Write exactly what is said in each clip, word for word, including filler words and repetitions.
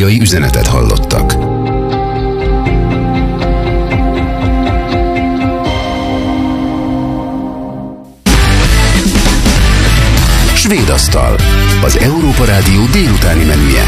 pedagógiai üzenetet hallottak. Svéd asztal, az Európa Rádió délutáni menüje.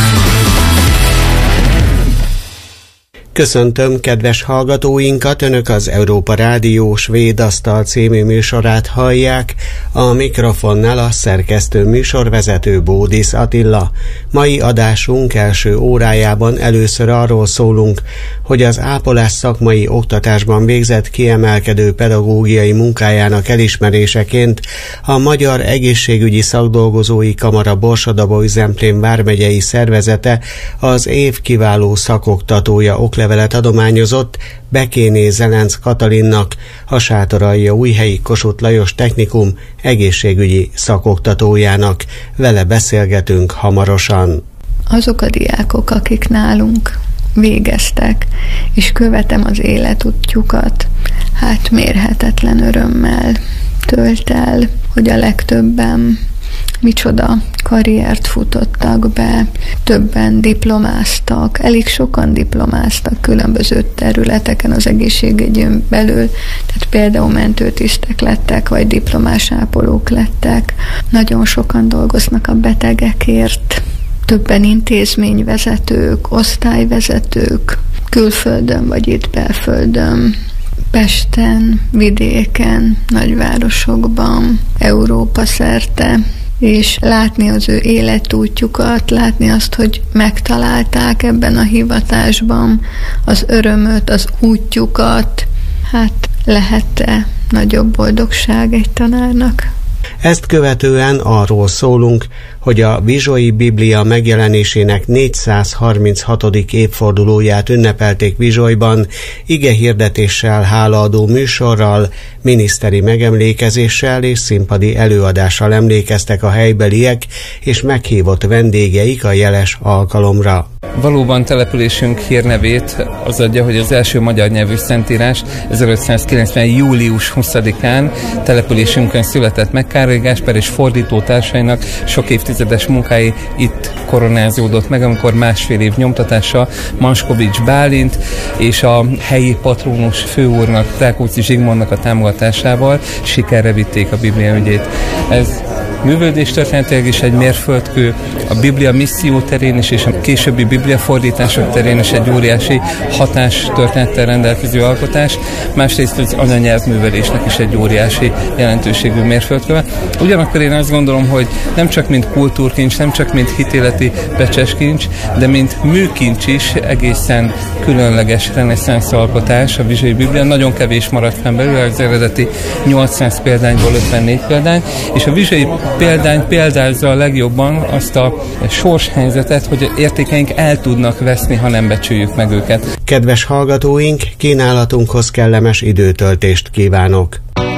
Köszöntöm kedves hallgatóinkat, Önök az Európa Rádió Svéd asztal című műsorát hallják, a mikrofonnál a szerkesztő műsorvezető Bódis Attila. Mai adásunk első órájában először arról szólunk, hogy az ápolás szakmai oktatásban végzett kiemelkedő pedagógiai munkájának elismeréseként a Magyar Egészségügyi Szakdolgozói Kamara Borsod-Abaúj-Zemplén vármegyei szervezete az év kiváló szakoktatója oklevelet adományozott Bekéné Zelenc Katalinnak, a Sátoraljaújhelyi Kossuth Lajos Technikum egészségügyi szakoktatójának. Vele beszélgetünk hamarosan. Azok a diákok, akik nálunk végeztek, és követem az életútjukat, hát mérhetetlen örömmel tölt el, hogy a legtöbben micsoda karriert futottak be, többen diplomáztak, elég sokan diplomáztak különböző területeken az egészségügyön belül, tehát például mentőtisztek lettek, vagy diplomás ápolók lettek. Nagyon sokan dolgoznak a betegekért, többen intézményvezetők, osztályvezetők, külföldön vagy itt belföldön, Pesten, vidéken, nagyvárosokban, Európa szerte, és látni az ő életútjukat, látni azt, hogy megtalálták ebben a hivatásban az örömöt, az útjukat, hát lehet-e nagyobb boldogság egy tanárnak? Ezt követően arról szólunk, hogy a Vizsoi Biblia megjelenésének négyszázharminchatodik évfordulóját ünnepelték Vizsolyban, igehirdetéssel, hálaadó műsorral, miniszteri megemlékezéssel és színpadi előadással emlékeztek a helybeliek és meghívott vendégeik a jeles alkalomra. Valóban településünk hírnevét az adja, hogy az első magyar nyelvű szentírás ezerötszázkilencven. július huszadikán településünkön született meg. Károly Gáspár és fordítótársainak sok évtizedes munkái itt koronázódott meg, amikor másfél év nyomtatása Manskovics Bálint és a helyi patrónus főúrnak, Rákóczi Zsigmondnak a támogatásával sikerre vitték a Biblia ügyét. Ez művődéstörténetileg is egy mérföldkő, a Biblia misszió terén is, és a későbbi Biblia fordítások terén is egy óriási hatástörténettel rendelkező alkotás, másrészt az anyanyelvművelésnek is egy óriási jelentőségű mérföldköve. Ugyanakkor én azt gondolom, hogy nem csak mint kultúrkincs, nem csak mint hitéleti becseskincs, de mint műkincs is egészen különleges reneszánsz alkotás a Vizsai Biblia. Nagyon kevés maradt fenn belőle, az eredeti nyolcszáz példányból ötvennégy példány, és a Vizsai példány példázza a legjobban azt a sorshelyzetet, hogy értékeink el tudnak veszni, ha nem becsüljük meg őket. Kedves hallgatóink, kínálatunkhoz kellemes időtöltést kívánok!